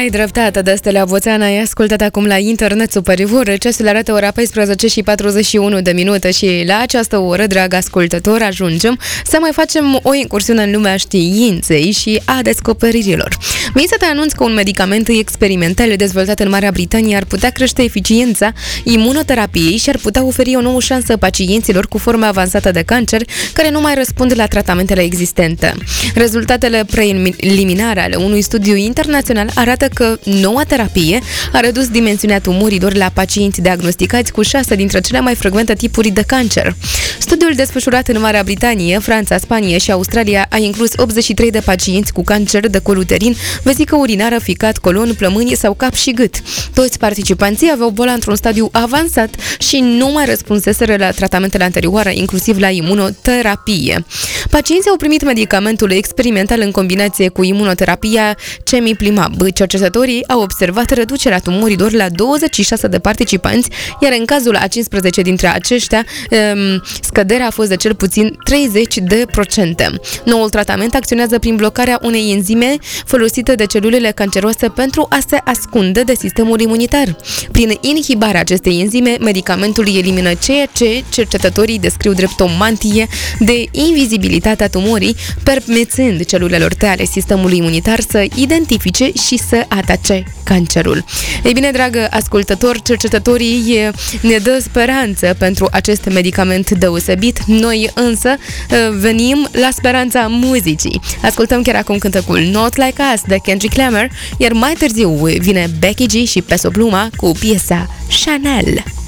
Ai dreptate, Destelea Boțeana, ai ascultat acum la Internet Superior. Ceasul arată ora 14 și 41 de minute și la această oră, drag ascultător, ajungem să mai facem o incursiune în lumea științei și a descoperirilor. Vin să te anunț că un medicament experimental dezvoltat în Marea Britanie ar putea crește eficiența imunoterapiei și ar putea oferi o nouă șansă pacienților cu forme avansate de cancer care nu mai răspund la tratamentele existente. Rezultatele preliminare ale unui studiu internațional arată că noua terapie a redus dimensiunea tumorilor la pacienți diagnosticați cu 6 dintre cele mai frecvente tipuri de cancer. Studiul desfășurat în Marea Britanie, Franța, Spania și Australia a inclus 83 de pacienți cu cancer de col uterin, vesică urinară, ficat, colon, plămâni sau cap și gât. Toți participanții aveau boala într-un stadiu avansat și nu mai răspunseseră la tratamentele anterioare, inclusiv la imunoterapie. Pacienții au primit medicamentul experimental în combinație cu imunoterapia Cemiplimab. Cercetătorii au observat reducerea tumorilor la 26 de participanți, iar în cazul a 15 dintre aceștia, scăderea a fost de cel puțin 30%. Noul tratament acționează prin blocarea unei enzime folosite de celulele canceroase pentru a se ascunde de sistemul imunitar. Prin inhibarea acestei enzime, medicamentul elimină ceea ce cercetătorii descriu drept o mantie de invizibilitate a tumorii, permițând celulelor T ale sistemului imunitar să identifice și să atace cancerul. Ei bine, dragă ascultător, cercetătorii ne dă speranță pentru acest medicament deosebit. Noi însă venim la speranța muzicii. Ascultăm chiar acum cântecul Not Like Us de Kendrick Lamar, iar mai târziu vine Becky G și Peso Pluma cu piesa Chanel.